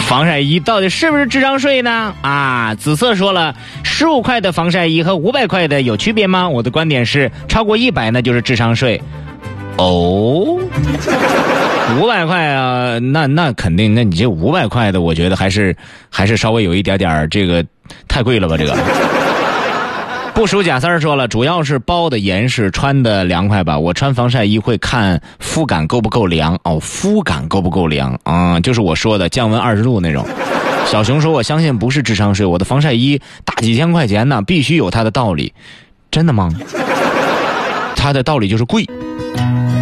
防晒衣到底是不是智商税呢？啊，紫色说了，15块的防晒衣和500块的有区别吗？我的观点是，超过100那就是智商税。哦，500块啊，那肯定，那你这500块的，我觉得还是稍微有一点点这个太贵了吧？这个不属贾三说了，主要是包的严实，穿的凉快吧。我穿防晒衣会看肤感够不够凉哦，肤感够不够凉啊？就是我说的降温20度那种。小熊说，我相信不是智商税，我的防晒衣大几千块钱呢，必须有它的道理。真的吗？它的道理就是贵。